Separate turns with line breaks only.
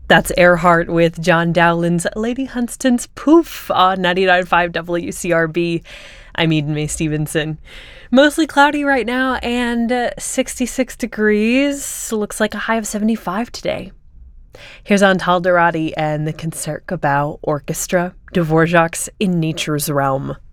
That's Earhart with John Dowland's Lady Huntston's Poof on 99.5 WCRB. I'm Eden Mae Stevenson. Mostly cloudy right now and 66 degrees. Looks like a high of 75 today. Here's Antal Dorati and the Concertgebouw Orchestra, Dvorak's In Nature's Realm.